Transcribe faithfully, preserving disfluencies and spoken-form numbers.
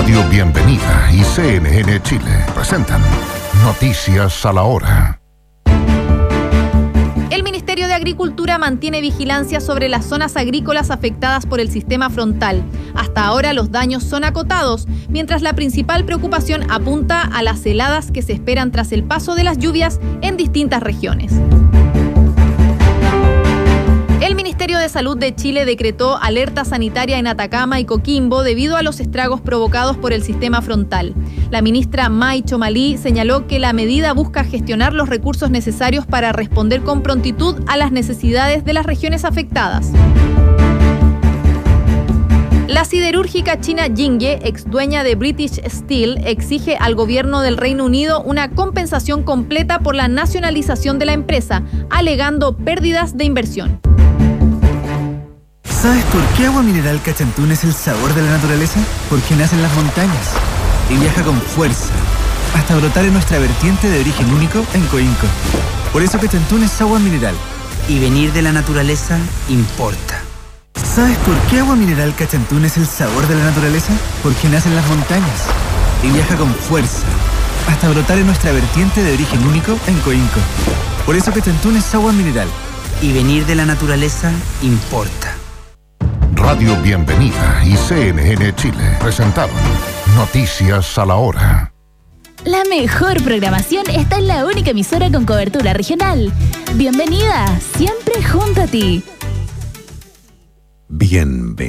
Radio Bienvenida y C N N Chile presentan Noticias a la Hora. El Ministerio de Agricultura mantiene vigilancia sobre las zonas agrícolas afectadas por el sistema frontal. Hasta ahora los daños son acotados, mientras la principal preocupación apunta a las heladas que se esperan tras el paso de las lluvias en distintas regiones. El Ministerio de Salud de Chile decretó alerta sanitaria en Atacama y Coquimbo debido a los estragos provocados por el sistema frontal. La ministra May Chomalí señaló que la medida busca gestionar los recursos necesarios para responder con prontitud a las necesidades de las regiones afectadas. La siderúrgica china Jingye, ex dueña de British Steel, exige al gobierno del Reino Unido una compensación completa por la nacionalización de la empresa, alegando pérdidas de inversión. ¿Sabes por qué Agua Mineral Cachantún es el sabor de la naturaleza? Porque nace en las montañas y viaja con fuerza hasta brotar en nuestra vertiente de origen único en Coinco. Por eso Cachantún es agua mineral. Y venir de la naturaleza importa. ¿Sabes por qué Agua Mineral Cachantún es el sabor de la naturaleza? Porque nace en las montañas y viaja con fuerza hasta brotar en nuestra vertiente de origen único en Coinco. Por eso Cachantún es agua mineral. Y venir de la naturaleza importa. Radio Bienvenida y C N N Chile presentaron Noticias a la Hora. La mejor programación está en la única emisora con cobertura regional. Bienvenida, siempre junto a ti. Bienvenida.